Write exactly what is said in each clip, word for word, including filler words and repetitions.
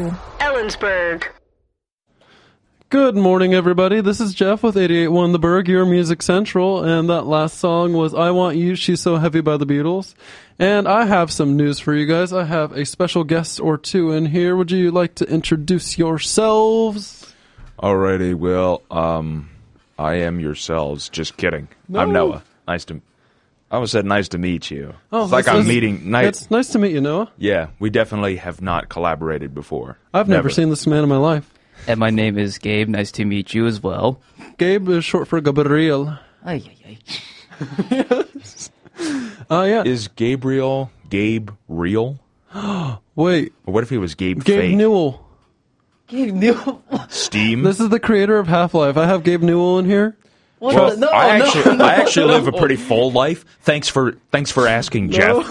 to Ellensburg. Good morning, everybody. This is Jeff with eighty-eight point one The Berg, your Music Central, and that last song was I Want You, She's So Heavy by the Beatles. And I have some news for you guys. I have a special guest or two in here. Would you like to introduce yourselves? Alrighty, well, um, I am yourselves. Just kidding. No. I'm Noah. Nice to... I almost said nice to meet you. Oh, it's like I'm that's- meeting... Ni- It's nice to meet you, Noah. yeah, we definitely have not collaborated before. I've never, seen this man in my life. And my name is Gabe. Nice to meet you as well. Gabe is short for Gabriel. Ay, ay, ay. Uh, yeah. Is Gabriel Gabe real? Wait, Or what if he was Gabe, Gabe fake? Newell. Gabe Newell. Steam? This is the creator of Half-Life. I have Gabe Newell in here. What well, the- no, I no, actually, no, I actually live a no. pretty full life. Thanks for thanks for asking, Jeff.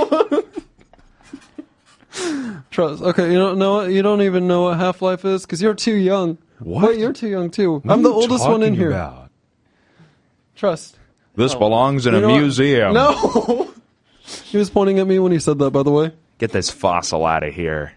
Trust. Okay, you don't know what, you don't even know what Half-Life is because you're too young. What? Wait, you're too young too. What I'm are the you oldest one in talking here. about? Trust. This belongs in You a know what? museum. No. He was pointing at me when he said that, by the way. Get this fossil out of here.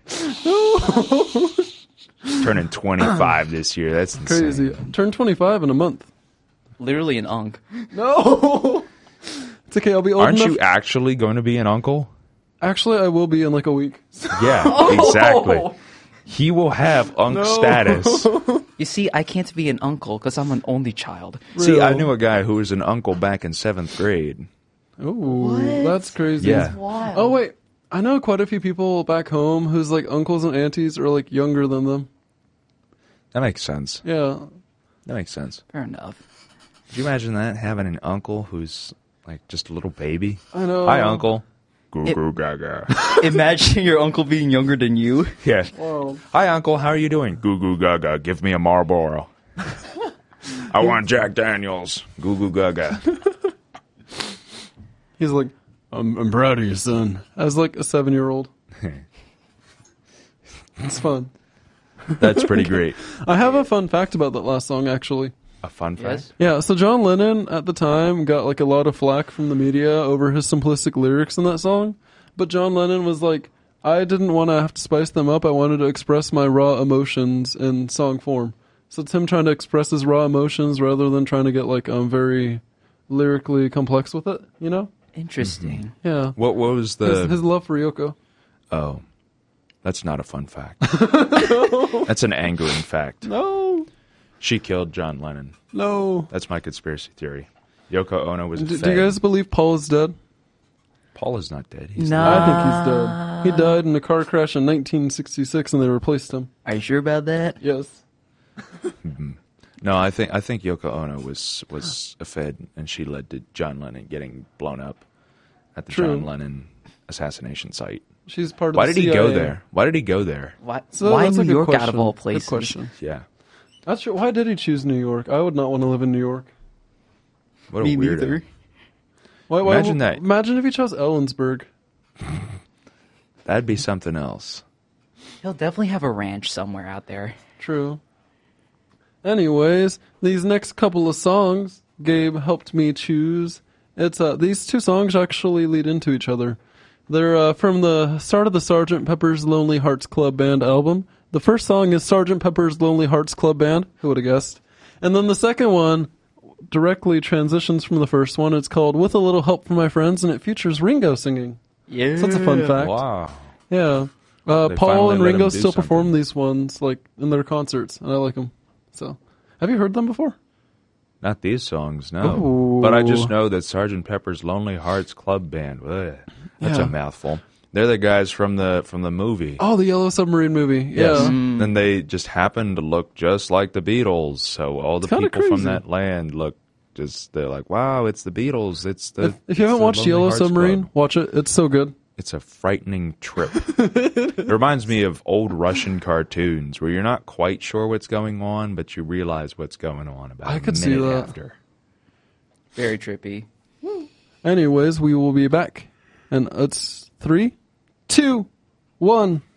Turning twenty-five this year. That's insane. Crazy. Turn twenty-five in a month. Literally an unk. No. It's okay. I'll be old Aren't enough. you actually going to be an uncle? Actually, I will be in like a week. Yeah, exactly. He will have unk No. status. You see, I can't be an uncle because I'm an only child. See, I Real. knew a guy who was an uncle back in seventh grade. Ooh, that's crazy. Yeah. Wild. Oh wait, I know quite a few people back home whose like uncles and aunties are like younger than them. That makes sense. Yeah. That makes sense. Fair enough. Could you imagine that, having an uncle who's like just a little baby? I know. Hi, uncle. Goo It- goo gaga. Imagine your uncle being younger than you. Yeah. Wow. Hi, uncle. How are you doing? Goo goo gaga. Give me a Marlboro. I want Jack Daniels. Goo goo gaga. He's like, I'm, I'm proud of you, son. As like a seven-year-old. It's fun. That's pretty great. I have a fun fact about that last song, actually. A fun fact. Yes. Yeah, so John Lennon at the time got like a lot of flack from the media over his simplistic lyrics in that song. But John Lennon was like, I didn't want to have to spice them up. I wanted to express my raw emotions in song form. So it's him trying to express his raw emotions rather than trying to get like um very lyrically complex with it, you know? Interesting. Yeah. What, what was the... His, his love for Yoko. Oh, that's not a fun fact. That's an angering fact. No. She killed John Lennon. No. That's my conspiracy theory. Yoko Ono was a Do, fag. do you guys believe Paul is dead? Paul is not dead. He's No. alive. I think he's dead. He died in a car crash in nineteen sixty-six and they replaced him. Are you sure about that? Yes. No, I think I think Yoko Ono was was a fed, and she led to John Lennon getting blown up at the True. John Lennon assassination site. She's part of Why the did he C I A. go there? Why did he go there? Why, So why that's a New good York question. out of all Good places? question. Yeah, That's true. Why did he choose New York? I would not want to live in New York. what a Me weirdo. neither. Why, why, Imagine that. Imagine if he chose Ellensburg. That'd be something else. He'll definitely have a ranch somewhere out there. True. Anyways, these next couple of songs Gabe helped me choose. It's uh, these two songs actually lead into each other. They're uh, from the start of the Sergeant Pepper's Lonely Hearts Club Band album. The first song is Sergeant Pepper's Lonely Hearts Club Band. Who would have guessed? And then the second one directly transitions from the first one. It's called With a Little Help from My Friends, and it features Ringo singing. Yeah. So that's a fun fact. Wow. Yeah. Uh, They Paul finally and let Ringo him do still perform something. these ones like in their concerts, and I like them. So, have you heard them before? Not these songs, no. Ooh. But I just know that Sergeant Pepper's Lonely Hearts Club Band. Ugh, that's Yeah. a mouthful. They're the guys from the from the movie. Oh, the Yellow Submarine movie. Yes. Yeah. And they just happen to look just like the Beatles. So all the It's kinda people from crazy. that land look just, they're like, wow, it's the Beatles. It's the. If, if you it's haven't the watched Lonely Yellow Hearts Submarine, Club. watch it. It's so good. It's a frightening trip. It reminds me of old Russian cartoons where you're not quite sure what's going on, but you realize what's going on about I a could see minute that. after. Very trippy. Anyways, we will be back. And it's three, two, one.